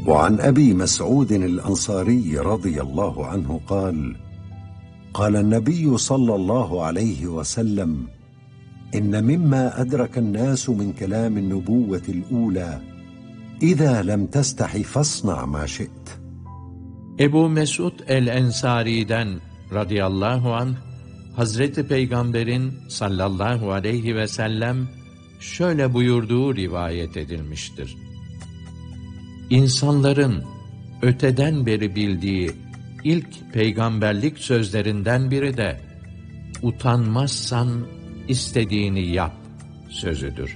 وعن أبي مسعود الأنصاري رضي الله عنه قال: قال النبي صلى الله عليه وسلم: إن مما أدرك الناس من كلام النبوة الأولى إذا لم تستح فاصنع ما شئت. Ebu Mesud el-Ensari'den radıyallahu anh, Hazreti Peygamber'in sallallahu aleyhi ve sellem şöyle buyurduğu rivayet edilmiştir. İnsanların öteden beri bildiği ilk peygamberlik sözlerinden biri de utanmazsan istediğini yap sözüdür.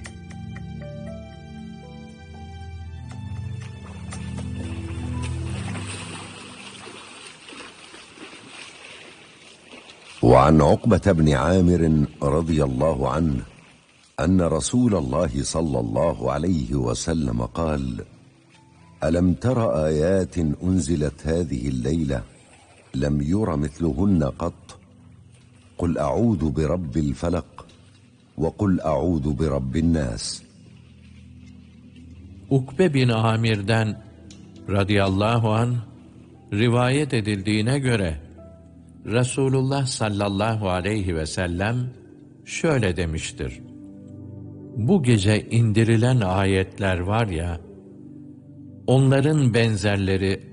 وعن عقبة بن عامر رضي الله عنه أن رسول الله صلى الله عليه وسلم قال: ألم تر آيات أنزلت هذه الليلة لم ير مثلهن قط قل أعوذ برب الفلق وقل أعوذ برب الناس. Ukbe bin Amir'den radıyallahu anh rivayet edildiğine göre Resulullah sallallahu aleyhi ve sellem şöyle demiştir: bu gece indirilen ayetler var ya, onların benzerleri